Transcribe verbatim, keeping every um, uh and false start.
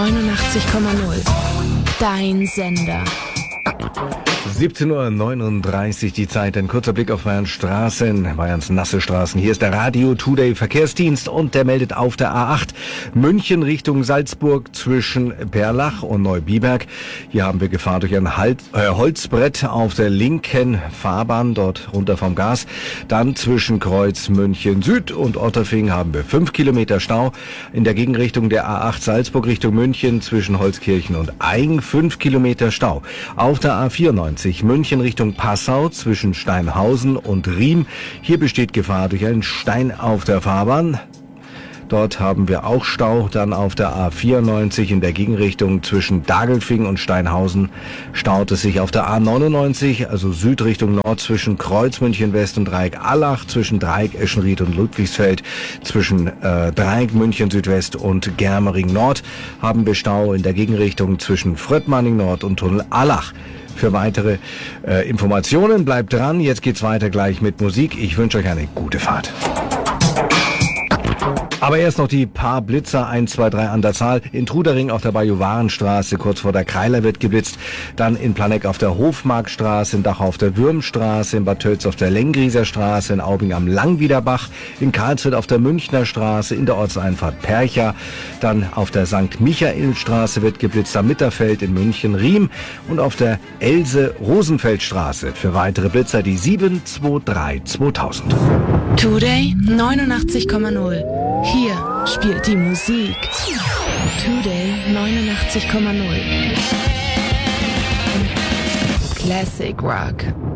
neunundachtzig Komma null. Dein Sender. siebzehn Uhr neununddreißig die Zeit, ein kurzer Blick auf Bayerns Straßen, Bayerns nasse Straßen. Hier ist der Radio Today Verkehrsdienst und der meldet auf der A acht München Richtung Salzburg zwischen Perlach und Neubiberg. Hier haben wir Gefahr durch ein halt, äh, Holzbrett auf der linken Fahrbahn, dort runter vom Gas. Dann zwischen Kreuz München Süd und Otterfing haben wir fünf Kilometer Stau. In der Gegenrichtung der A acht Salzburg Richtung München zwischen Holzkirchen und Aigen fünf Kilometer Stau. Auf der A vierundneunzig München Richtung Passau zwischen Steinhausen und Riem. Hier besteht Gefahr durch einen Stein auf der Fahrbahn. Dort haben wir auch Stau. Dann auf der A vierundneunzig in der Gegenrichtung zwischen Dagelfing und Steinhausen staut es sich auf der A neunundneunzig, also Südrichtung Nord zwischen Kreuz München West und Dreieck Allach, zwischen Dreieck Eschenried und Ludwigsfeld, zwischen äh, Dreieck München Südwest und Germering Nord haben wir Stau in der Gegenrichtung zwischen Fröttmanning Nord und Tunnel Allach. Für weitere äh, Informationen bleibt dran. Jetzt geht's weiter gleich mit Musik. Ich wünsche euch eine gute Fahrt. Aber erst noch die paar Blitzer, eins, zwei, drei an der Zahl. In Trudering auf der Bajuwarenstraße, kurz vor der Kreiler wird geblitzt. Dann in Planegg auf der Hofmarktstraße, in Dachau auf der Würmstraße, in Bad Tölz auf der Lengrieser Straße, in Aubing am Langwiederbach, in Karlsruhe auf der Münchner Straße, in der Ortseinfahrt Percha. Dann auf der Sankt Michael Straße wird geblitzt, am Mitterfeld in München Riem und auf der Else-Rosenfeld-Straße. Für weitere Blitzer die sieben zwei drei zweitausend. Today neunundachtzig Komma null. Hier spielt die Musik. Today neunundachtzig Komma null. Classic Rock.